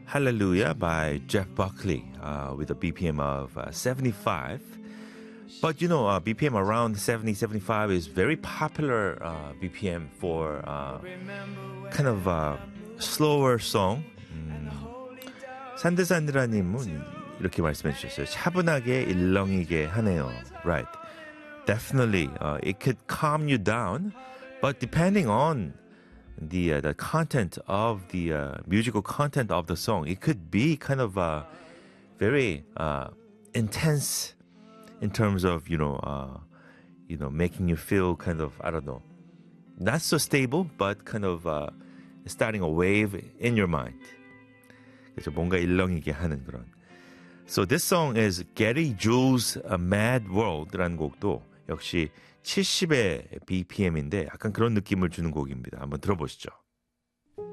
Hallelujah by Jeff Buckley with a BPM of 75. But BPM around 70, 75 is very popular BPM for kind of slower song. 산드산드라님은 이렇게 말씀해 주셨어요. 차분하게 일렁이게 하네요. Right. Definitely, it could calm you down, but depending on the content of the musical content of the song, it could be kind of very intense in terms of making you feel kind of, I don't know, not so stable, but kind of starting a wave in your mind. 그래서 뭔가 일렁이게 하는 그런. So this song is Gary Jules' Mad World라는 곡도 역시 70의 BPM인데 약간 그런 느낌을 주는 곡입니다. 한번 들어보시죠.